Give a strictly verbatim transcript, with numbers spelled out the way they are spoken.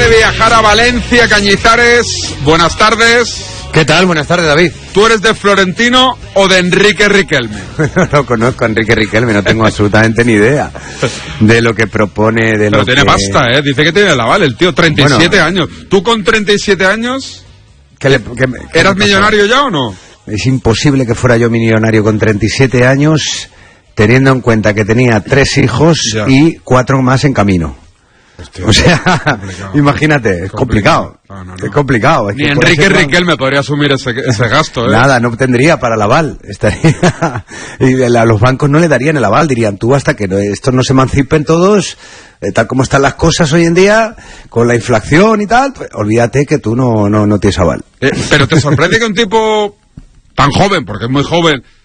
de viajar a Valencia, Cañizares. Buenas tardes. ¿Qué tal? Buenas tardes, David. ¿Tú eres de Florentino o de Enrique Riquelme? No, no conozco a Enrique Riquelme, no tengo absolutamente ni idea de lo que propone, de Pero lo tiene que... pasta, ¿eh? Dice que tiene el aval, el tío, treinta y siete Bueno, años. ¿Tú con treinta y siete años ¿Qué le, qué, qué eras me millonario ya o no? Es imposible que fuera yo millonario con treinta y siete años, teniendo en cuenta que tenía tres hijos Ya. y cuatro más en camino. Hostia, O sea, complicado. imagínate, es complicado. No, no, no. Es complicado. Es Ni que por Enrique ese plan- Riquelme podría asumir ese, ese gasto, ¿eh? Nada, no tendría para el aval. Estaría... y a los bancos no le darían el aval, dirían tú hasta que no- estos no se emancipen todos, eh, tal como están las cosas hoy en día, con la inflación y tal, pues, olvídate que tú no, no, no tienes aval. Eh, pero te sorprende que un tipo tan joven, porque es muy joven,